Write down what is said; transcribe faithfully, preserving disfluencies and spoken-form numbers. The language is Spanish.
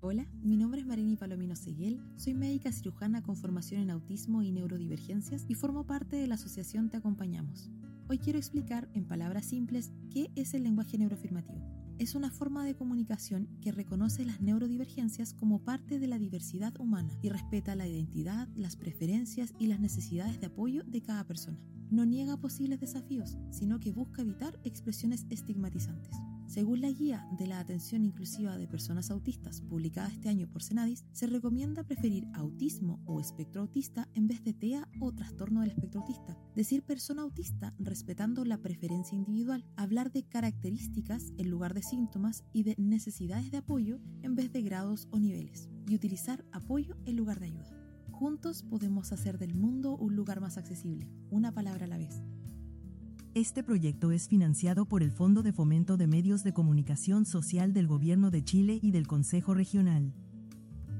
Hola, mi nombre es Marini Palomino Seguel, soy médica cirujana con formación en autismo y neurodivergencias y formo parte de la asociación Te Acompañamos. Hoy quiero explicar, en palabras simples, qué es el lenguaje neuroafirmativo. Es una forma de comunicación que reconoce las neurodivergencias como parte de la diversidad humana y respeta la identidad, las preferencias y las necesidades de apoyo de cada persona. No niega posibles desafíos, sino que busca evitar expresiones estigmatizantes. Según la Guía de la Atención Inclusiva de Personas Autistas, publicada este año por Senadis, se recomienda preferir autismo o espectro autista en vez de T E A o trastorno del espectro autista. Decir persona autista respetando la preferencia individual, hablar de características en lugar de síntomas y de necesidades de apoyo en vez de grados o niveles, y utilizar apoyo en lugar de ayuda. Juntos podemos hacer del mundo un lugar más accesible, una palabra a la vez. Este proyecto es financiado por el Fondo de Fomento de Medios de Comunicación Social del Gobierno de Chile y del Consejo Regional.